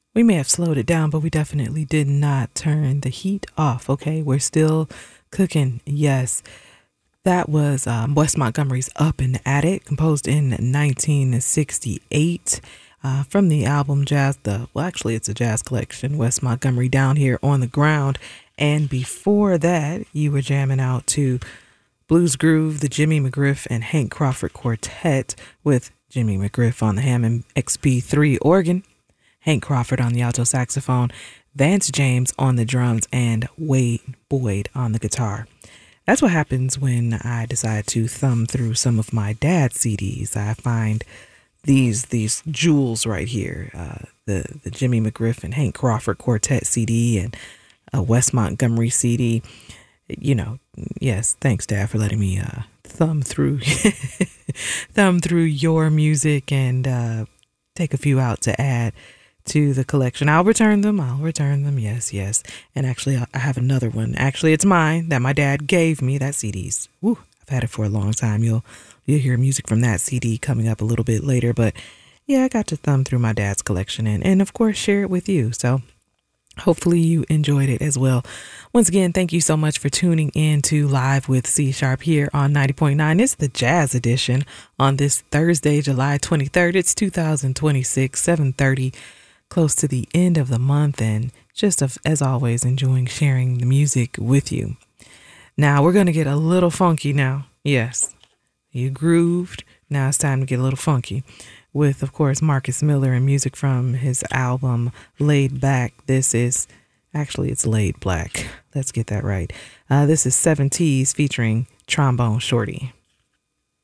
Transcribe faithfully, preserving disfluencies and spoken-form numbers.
We may have slowed it down, but we definitely did not turn the heat off. Okay, we're still cooking. Yes, that was um, Wes Montgomery's Up and At It, composed in nineteen sixty-eight. Uh, from the album Jazz, the well, actually, it's a jazz collection, Wes Montgomery Down Here on the Ground. And before that, you were jamming out to Blues Groove, the Jimmy McGriff and Hank Crawford Quartet, with Jimmy McGriff on the Hammond X P three organ, Hank Crawford on the alto saxophone, Vance James on the drums, and Wade Boyd on the guitar. That's what happens when I decide to thumb through some of my dad's C Ds. I find these these jewels right here, uh, the, the Jimmy McGriff and Hank Crawford Quartet C D and a Wes Montgomery C D. You know, yes, thanks, Dad, for letting me uh, thumb through thumb through your music and uh, take a few out to add to the collection. I'll return them. I'll return them. Yes, yes. And actually, I have another one. Actually, it's mine that my dad gave me. That C D's. Woo, I've had it for a long time. You'll you'll hear music from that C D coming up a little bit later. But yeah, I got to thumb through my dad's collection and, and of course, share it with you. So hopefully you enjoyed it as well. Once again, thank you so much for tuning in to Live with C Sharp here on ninety point nine. It's the Jazz Edition on this Thursday, July twenty-third. It's two thousand twenty-six, seven thirty, close to the end of the month, and just as always, enjoying sharing the music with you. Now, we're going to get a little funky now. Yes, you grooved. Now it's time to get a little funky with, of course, Marcus Miller and music from his album Laid Back. This is, actually, it's Laid Black. Let's get that right. Uh, this is Seven T's featuring Trombone Shorty.